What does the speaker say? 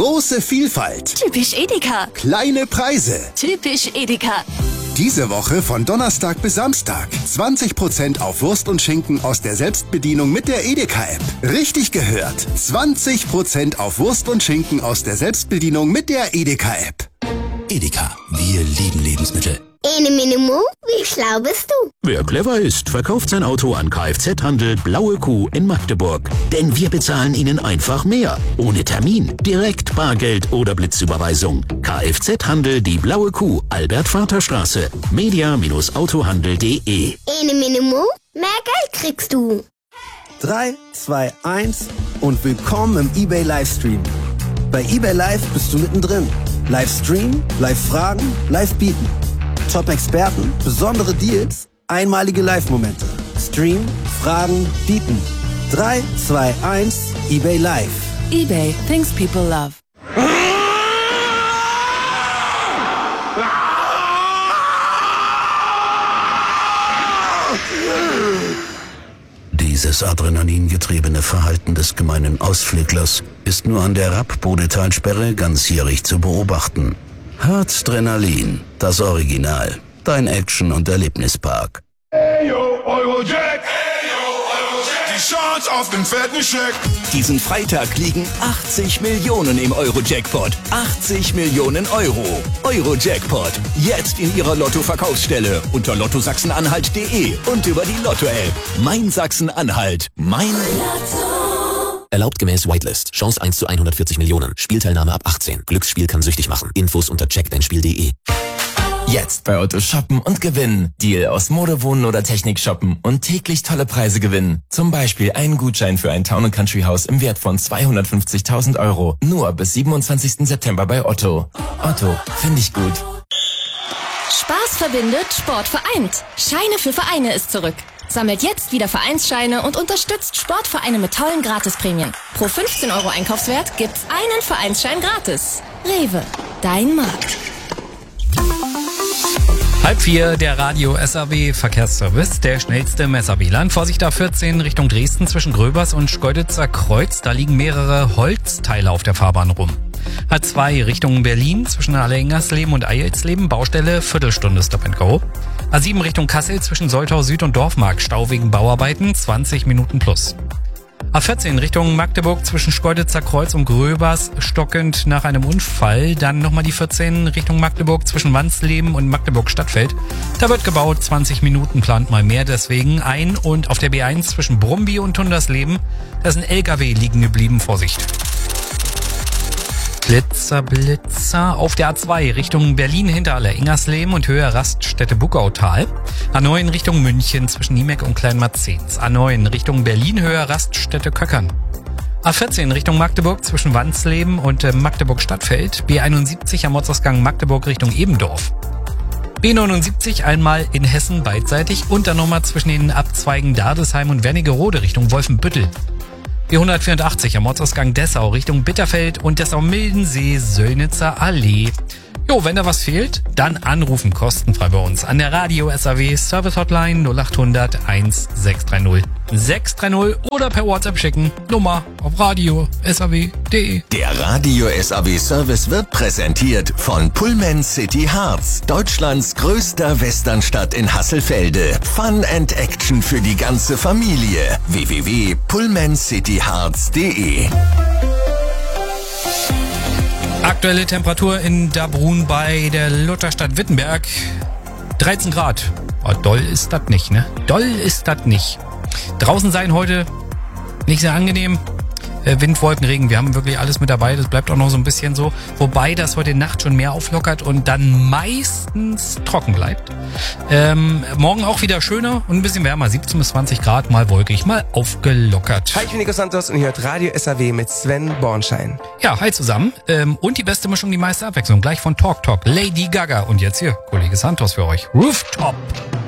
Große Vielfalt. Typisch Edeka. Kleine Preise. Typisch Edeka. Diese Woche von Donnerstag bis Samstag 20% auf Wurst und Schinken aus der Selbstbedienung mit der Edeka-App. Richtig gehört. 20% auf Wurst und Schinken aus der Selbstbedienung mit der Edeka-App. Edeka, wir lieben Lebensmittel. Ene Minimo, wie schlau bist du? Wer clever ist, verkauft sein Auto an Kfz-Handel Blaue Kuh in Magdeburg. Denn wir bezahlen Ihnen einfach mehr. Ohne Termin, direkt Bargeld oder Blitzüberweisung. Kfz-Handel die Blaue Kuh, Albert-Vater-Straße, media-autohandel.de. Ene Minimo, mehr Geld kriegst du. 3, 2, 1 und willkommen im eBay Livestream. Bei eBay Live bist du mittendrin. Livestream, Live-Fragen, Live-Bieten. Top-Experten, besondere Deals, einmalige Live-Momente. Stream, Fragen, Bieten. 3, 2, 1, eBay Live. eBay, things people love. Dieses adrenalingetriebene Verhalten des gemeinen Ausflüglers ist nur an der Rapp-Bodetalsperre ganzjährig zu beobachten. Herzdrenalin, das Original. Dein Action- und Erlebnispark. Hey yo, Eurojack! Hey yo, Eurojack! Die Chance auf den fetten Scheck! Diesen Freitag liegen 80 Millionen im Euro-Jackpot. 80 Millionen Euro. Euro-Jackpot. Jetzt in Ihrer Lotto-Verkaufsstelle unter lottosachsen-anhalt.de und über die Lotto-App. Mein Sachsen-Anhalt. Mein Lotto. Erlaubt gemäß Whitelist. Chance 1 zu 140 Millionen. Spielteilnahme ab 18. Glücksspiel kann süchtig machen. Infos unter checkdeinspiel.de. Jetzt bei Otto shoppen und gewinnen. Deal aus Mode, Wohnen oder Technik shoppen und täglich tolle Preise gewinnen. Zum Beispiel einen Gutschein für ein Town & Country Haus im Wert von 250.000 Euro. Nur bis 27. September bei Otto. Otto, finde ich gut. Spaß verbindet, Sport vereint. Scheine für Vereine ist zurück. Sammelt jetzt wieder Vereinsscheine und unterstützt Sportvereine mit tollen Gratisprämien. Pro 15 Euro Einkaufswert gibt's einen Vereinsschein gratis. Rewe, dein Markt. 3:30, der Radio SAW Verkehrsservice, der schnellste im SAW-Land. Vorsicht A14 Richtung Dresden zwischen Gröbers und Schkeuditzer Kreuz. Da liegen mehrere Holzteile auf der Fahrbahn rum. A2 Richtung Berlin zwischen Allerengersleben und Eilsleben. Baustelle, Viertelstunde Stop and Go. A7 Richtung Kassel zwischen Soltau Süd und Dorfmark. Stau wegen Bauarbeiten, 20 Minuten plus. A14 Richtung Magdeburg zwischen Schkeuditzer Kreuz und Gröbers, stockend nach einem Unfall. Dann nochmal die 14 Richtung Magdeburg zwischen Wansleben und Magdeburg Stadtfeld. Da wird gebaut, 20 Minuten plant mal mehr, deswegen ein. Und auf der B1 zwischen Brumby und Tundersleben, da ist ein LKW liegen geblieben, Vorsicht. Blitzer auf der A2 Richtung Berlin hinter Allerengersleben und Höhe Raststätte Buckautal. A9 Richtung München zwischen Niemeck und Kleinmarzens. A9 Richtung Berlin Höhe Raststätte Köckern. A14 Richtung Magdeburg zwischen Wansleben und Magdeburg Stadtfeld. B71 am Ortsausgang Magdeburg Richtung Ebendorf. B79 einmal in Hessen beidseitig und dann nochmal zwischen den Abzweigen Dardesheim und Wernigerode Richtung Wolfenbüttel. B184 am Ortsausgang Dessau Richtung Bitterfeld und Dessau-Mildensee, Söllnitzer Allee. Jo, wenn da was fehlt, dann anrufen, kostenfrei bei uns an der Radio SAW Service Hotline 0800 1630 630 oder per WhatsApp schicken. Nummer auf radio SAW.de. Der Radio SAW Service wird präsentiert von Pullman City Hearts, Deutschlands größter Westernstadt in Hasselfelde. Fun and Action für die ganze Familie. www.pullmancityhearts.de. Aktuelle Temperatur in Dabrun bei der Lutherstadt Wittenberg. 13 Grad. Oh, doll ist das nicht, ne? Doll ist das nicht. Draußen sein heute nicht sehr angenehm. Wind, Wolken, Regen, wir haben wirklich alles mit dabei. Das bleibt auch noch so ein bisschen so. Wobei das heute Nacht schon mehr auflockert und dann meistens trocken bleibt. Morgen auch wieder schöner und ein bisschen wärmer. 17 bis 20 Grad, mal wolkig, mal aufgelockert. Hi, ich bin Nico Santos und ihr hört Radio SAW mit Sven Bornschein. Ja, hi zusammen. Und die beste Mischung, die meiste Abwechslung. Gleich von Talk Talk, Lady Gaga. Und jetzt hier, Kollege Santos für euch. Rooftop.